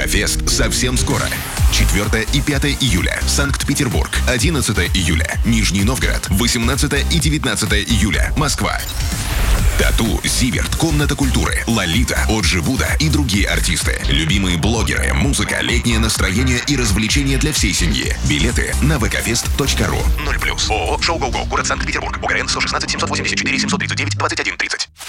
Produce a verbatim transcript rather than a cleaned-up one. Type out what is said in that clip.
ВК-фест совсем скоро. четвёртое и пятое июля. Санкт-Петербург. одиннадцатое июля. Нижний Новгород. восемнадцатое и девятнадцатое июля. Москва. Тату, Зиверт, Комната культуры, Лолита, Оджи Буда и другие артисты. Любимые блогеры, музыка, летнее настроение и развлечения для всей семьи. Билеты на вэ ка фест точка ру. ноль плюс. ООО «Шоу Гоу Гоу». Город Санкт-Петербург. УГРН сто шестнадцать семьсот восемьдесят четыре семьсот тридцать девять двадцать один тридцать.